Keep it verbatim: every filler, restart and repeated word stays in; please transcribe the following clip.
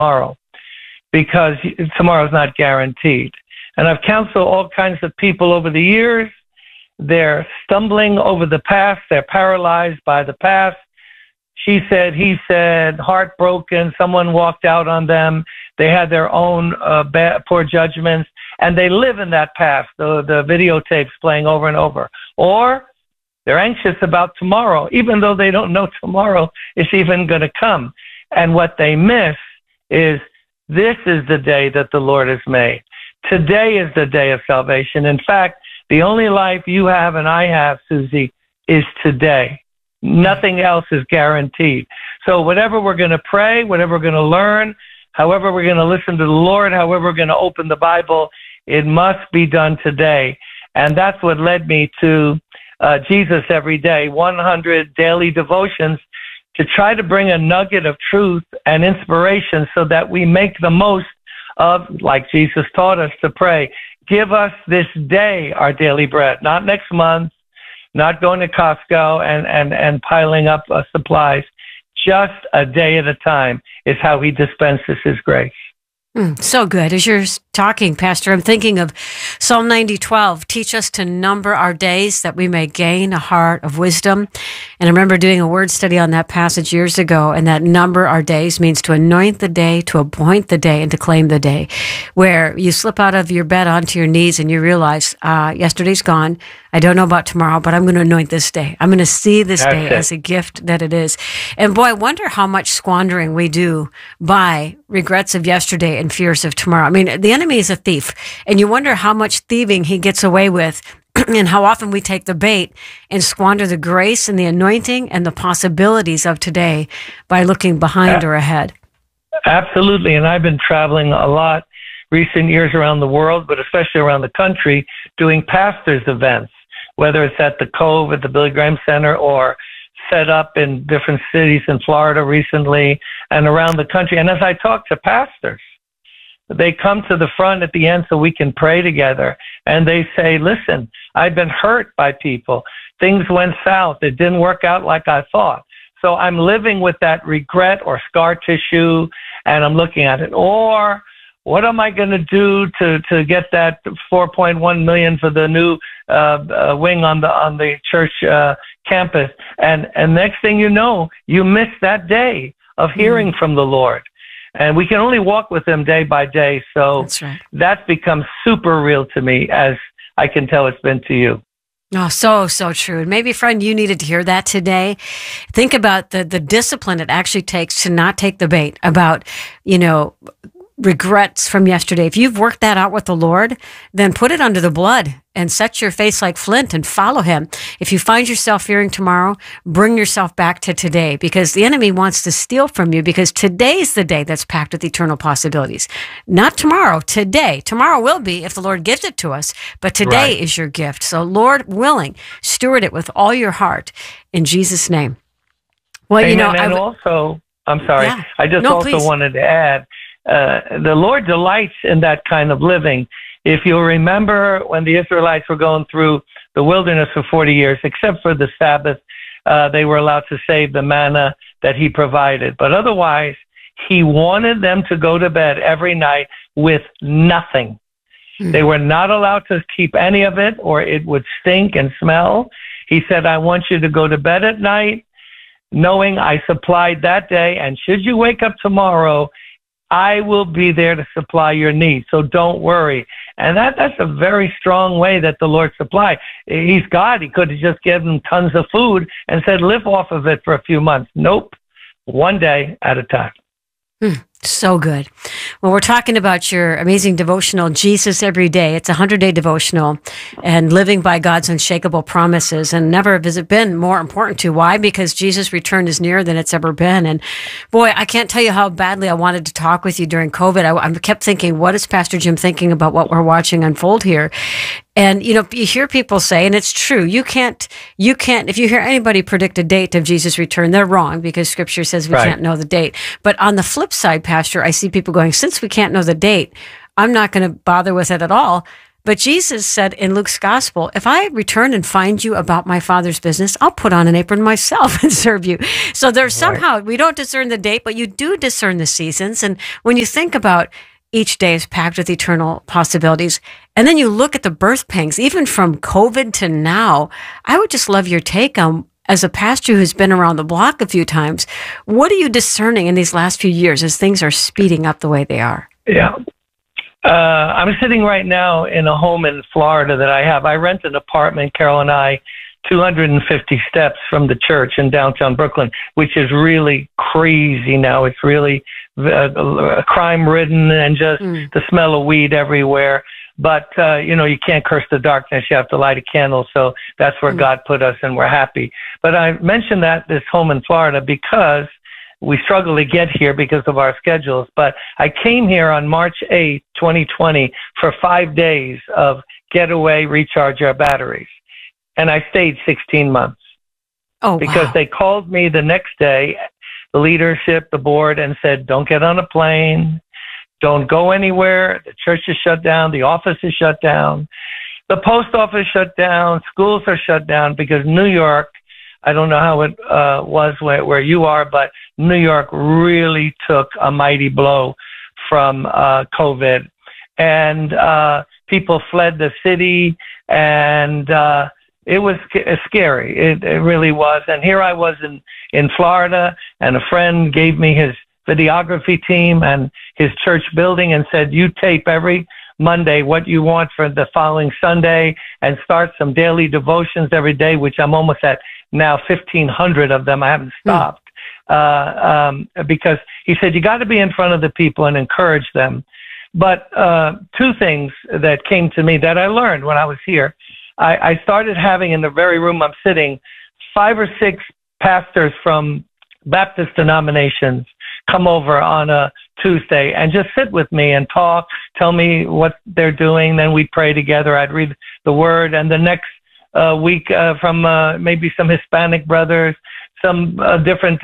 tomorrow, because tomorrow's not guaranteed. And I've counseled all kinds of people over the years. They're stumbling over the past. They're paralyzed by the past. She said, he said, heartbroken. Someone walked out on them. They had their own uh, bad, poor judgments, and they live in that past, the, the videotapes playing over and over. Or they're anxious about tomorrow, even though they don't know tomorrow is even going to come. And what they miss is, this is the day that the Lord has made. Today is the day of salvation. In fact, the only life you have and I have, Susie, is today. Nothing else is guaranteed. So whatever we're going to pray, whatever we're going to learn, however we're going to listen to the Lord, however we're going to open the Bible, it must be done today. And that's what led me to uh, Jesus Every Day, one hundred daily devotions, to try to bring a nugget of truth and inspiration so that we make the most of, like Jesus taught us to pray, give us this day our daily bread, not next month, not going to Costco and, and, and piling up uh, supplies. Just a day at a time is how he dispenses his grace. Mm, so good. As you're talking, Pastor, I'm thinking of Psalm ninety twelve. Teach us to number our days that we may gain a heart of wisdom. And I remember doing a word study on that passage years ago, and that number our days means to anoint the day, to appoint the day, and to claim the day, where you slip out of your bed onto your knees and you realize, uh, yesterday's gone. I don't know about tomorrow, but I'm going to anoint this day. I'm going to see this That's day it. as a gift that it is. And boy, I wonder how much squandering we do by regrets of yesterday and fears of tomorrow. I mean, the enemy is a thief, and you wonder how much thieving he gets away with and how often we take the bait and squander the grace and the anointing and the possibilities of today by looking behind or ahead. Absolutely. And I've been traveling a lot recent years around the world, but especially around the country, doing pastors' events, whether it's at the Cove at the Billy Graham Center or set up in different cities in Florida recently and around the country. And as I talk to pastors, they come to the front at the end so we can pray together. And they say, listen, I've been hurt by people. Things went south. It didn't work out like I thought. So I'm living with that regret or scar tissue, and I'm looking at it. Or what am I going to do to, to get that four point one million dollars for the new uh, uh, wing on the on the church uh, campus? And and next thing you know, you miss that day of hearing mm. from the Lord. And we can only walk with him day by day. So that's right. That's become super real to me, as I can tell it's been to you. Oh, so, so true. And maybe, friend, you needed to hear that today. Think about the, the discipline it actually takes to not take the bait about, you know, regrets from yesterday. If you've worked that out with the Lord, then put it under the blood and set your face like flint and follow him. If you find yourself fearing tomorrow, bring yourself back to today, because the enemy wants to steal from you, because today's the day that's packed with eternal possibilities. Not tomorrow, today. Tomorrow will be if the Lord gives it to us, but today right. is your gift. So Lord willing, steward it with all your heart in Jesus' name. Well, Amen. you know, and I w- also, I'm sorry, yeah. I just no, also please. wanted to add, Uh, the Lord delights in that kind of living. If you'll remember when the Israelites were going through the wilderness for forty years, except for the Sabbath, uh, they were allowed to save the manna that he provided. But otherwise, he wanted them to go to bed every night with nothing. Mm-hmm. They were not allowed to keep any of it, or it would stink and smell. He said, I want you to go to bed at night knowing I supplied that day, and should you wake up tomorrow, I will be there to supply your needs. So don't worry. And that, that's a very strong way that the Lord supplied. He's God. He could have just given them tons of food and said, live off of it for a few months. Nope. One day at a time. Hmm. So good. Well, we're talking about your amazing devotional, Jesus Every Day. It's a hundred-day devotional and living by God's unshakable promises. And never has it been more important to. Why? Because Jesus' return is nearer than it's ever been. And boy, I can't tell you how badly I wanted to talk with you during COVID. I, I kept thinking, what is Pastor Jim thinking about what we're watching unfold here? And, you know, you hear people say, and it's true, you can't, you can't, if you hear anybody predict a date of Jesus' return, they're wrong, because Scripture says we right. can't know the date. But on the flip side, Pastor, I see people going, since we can't know the date, I'm not going to bother with it at all. But Jesus said in Luke's gospel, if I return and find you about my Father's business, I'll put on an apron myself and serve you. So there's Right. somehow, we don't discern the date, but you do discern the seasons. And when you think about each day is packed with eternal possibilities, and then you look at the birth pangs, even from COVID to now, I would just love your take on, as a pastor who's been around the block a few times, what are you discerning in these last few years as things are speeding up the way they are? Yeah. Uh, I'm sitting right now in a home in Florida that I have. I rent an apartment, Carol and I, two hundred fifty steps from the church in downtown Brooklyn, which is really crazy now. It's really uh, crime-ridden and just mm. the smell of weed everywhere. But, uh, you know, you can't curse the darkness. You have to light a candle. So that's where mm. God put us, and we're happy. But I mentioned that this home in Florida because we struggle to get here because of our schedules. But I came here on March eighth, twenty twenty for five days of getaway, recharge our batteries. And I stayed sixteen months. Oh, because wow. they called me the next day, the leadership, the board, and said, don't get on a plane. Don't go anywhere. The church is shut down. The office is shut down. The post office shut down. Schools are shut down because New York, I don't know how it uh, was where, where you are, but New York really took a mighty blow from uh, COVID. And uh, people fled the city, and uh, it was scary. It, it really was. And here I was in, in Florida, and a friend gave me his videography team and his church building and said, you tape every Monday what you want for the following Sunday and start some daily devotions every day, which I'm almost at now fifteen hundred of them. I haven't stopped. Mm. Uh, um, because he said, you got to be in front of the people and encourage them. But uh, two things that came to me that I learned when I was here. I, I started having in the very room I'm sitting, five or six pastors from Baptist denominations come over on a Tuesday and just sit with me and talk, tell me what they're doing. Then we pray together. I'd read the word. And the next uh, week uh, from uh, maybe some Hispanic brothers, some uh, different